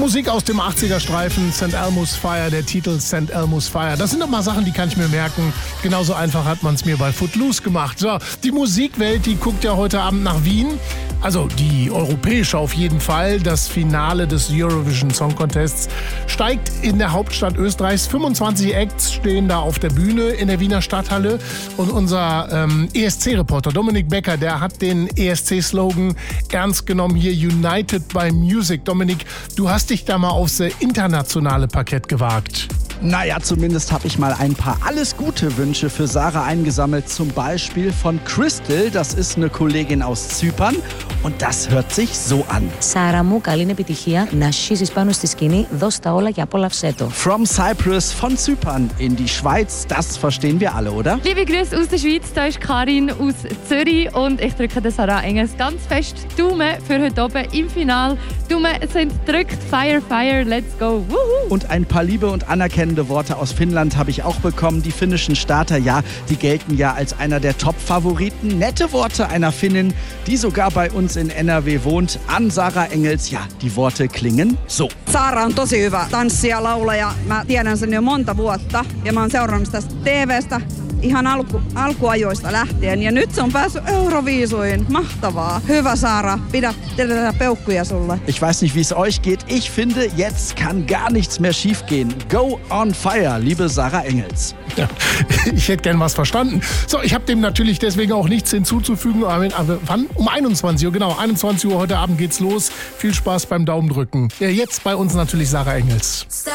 Musik aus dem 80er-Streifen, St. Elmo's Fire, der Titel St. Elmo's Fire. Das sind doch mal Sachen, die kann ich mir merken. Genauso einfach hat man es mir bei Footloose gemacht. So, die Musikwelt, die guckt ja heute Abend nach Wien. Also die europäische auf jeden Fall. Das Finale des Eurovision Song Contests steigt in der Hauptstadt Österreichs. 25 Acts stehen da auf der Bühne in der Wiener Stadthalle. Und unser ESC-Reporter Dominik Becker, der hat den ESC-Slogan ernst genommen hier, United by Music. Dominik, du hast dich da mal aufs internationale Parkett gewagt. Naja, zumindest habe ich mal ein paar Alles-Gute-Wünsche für Sarah eingesammelt. Zum Beispiel von Crystal, das ist eine Kollegin aus Zypern. Und das hört sich so an. Σάρα μου, καλή επιτυχία. Να σχίσεις πάνω στη σκηνή, δώσ' τα όλα και απόλαυσέ το. From Cyprus, von Zypern in die Schweiz, das verstehen wir alle, oder? Liebe Grüße aus der Schweiz, da ist Karin aus Zürich und ich drücke der Sarah Engels ganz fest Daumen für heute oben im Finale. Daumen sind gedrückt, Fire, Fire, let's go. Woohoo. Und ein paar liebe und anerkennende Worte aus Finnland habe ich auch bekommen. Die finnischen Starter, ja, die gelten ja als einer der Top-Favoriten. Nette Worte einer Finnin, die sogar bei uns in NRW wohnt, an Sarah Engels. Ja, die Worte klingen so. Saara on tosi hyvä tanssija, laulaja. Mä tiedän sen jo monta vuotta ja mä oon seurannut sitä TV:stä ihan alkuajoista lähtien. Ja nyt se on päässyt Euroviisuihin. Mahtavaa. Hyvä Saara, pidä peukkuja sulle. Ich weiß nicht, wie es euch geht. Ich finde, jetzt kann gar nichts mehr schiefgehen. Go on fire, liebe Sarah Engels. Ja, ich hätte gern was verstanden. So, ich habe dem natürlich deswegen auch nichts hinzuzufügen. Aber wann? Um 21 Uhr, genau. 21 Uhr heute Abend geht's los. Viel Spaß beim Daumendrücken. Ja, jetzt bei uns natürlich Sarah Engels.